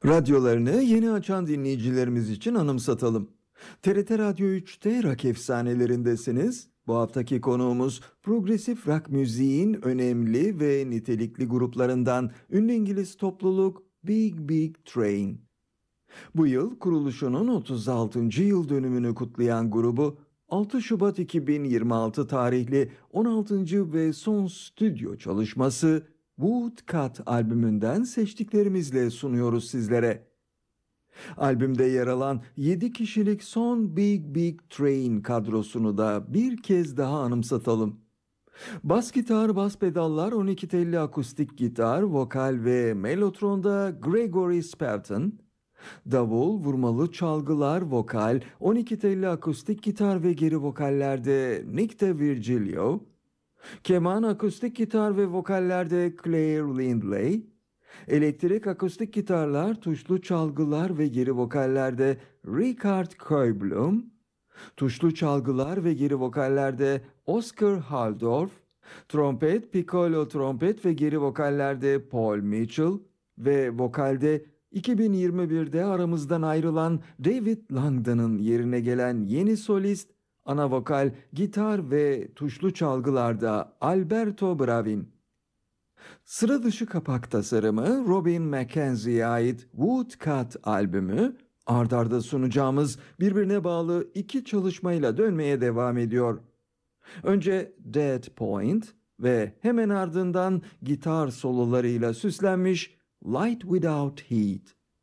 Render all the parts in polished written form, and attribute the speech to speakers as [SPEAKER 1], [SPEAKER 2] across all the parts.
[SPEAKER 1] Radyolarını yeni açan dinleyicilerimiz için anımsatalım. TRT Radyo 3'te rock efsanelerindesiniz. Bu haftaki konuğumuz progresif rock müziğin önemli ve nitelikli gruplarından ünlü İngiliz topluluk Big Big Train. Bu yıl kuruluşunun 36. yıl dönümünü kutlayan grubu 6 Şubat 2026 tarihli 16. ve son stüdyo çalışması Woodcut albümünden seçtiklerimizle sunuyoruz sizlere. Albümde yer alan 7 kişilik son Big Big Train kadrosunu da bir kez daha anımsatalım. Bas gitar, bas pedallar, 12 telli akustik gitar, vokal ve mellotronda Gregory Spartan, davul, vurmalı çalgılar, vokal, 12 telli akustik gitar ve geri vokallerde Nick de Virgilio, keman, akustik gitar ve vokallerde Claire Lindley, elektrik akustik gitarlar, tuşlu çalgılar ve geri vokallerde Richard Koeblum, tuşlu çalgılar ve geri vokallerde Oscar Haldorf, trompet, piccolo trompet ve geri vokallerde Paul Mitchell ve vokalde 2021'de aramızdan ayrılan David Langdon'ın yerine gelen yeni solist, ana vokal, gitar ve tuşlu çalgılarda Alberto Bravin. Sıra dışı kapak tasarımı Robin Mackenzie'ye ait Woodcut albümü, ard arda sunacağımız birbirine bağlı iki çalışmayla dönmeye devam ediyor. Önce Dead Point ve hemen ardından gitar sololarıyla süslenmiş Light Without Heat.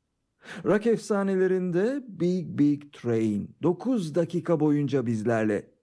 [SPEAKER 1] Rock efsanelerinde Big Big Train 9 dakika boyunca bizlerle.